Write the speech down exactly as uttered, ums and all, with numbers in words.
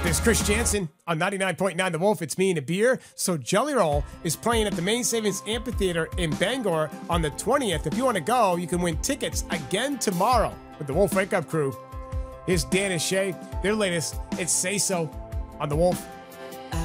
There's Chris Jansen on ninety-nine point nine The Wolf. It's me and a beer. So Jelly Roll is playing at the Main Savings Amphitheater in Bangor on the twentieth. If you want to go, you can win tickets again tomorrow with the Wolf Wake Up Crew. Here's Dan and Shay. Their latest, it's Say So on The Wolf.